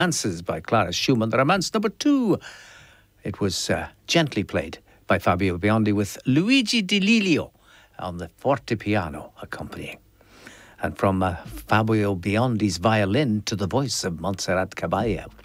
Romances by Clara Schumann. The Romance number 2. It was gently played by Fabio Biondi with Luigi Di Lilio on the fortepiano accompanying. And from Fabio Biondi's violin to the voice of Montserrat Caballé.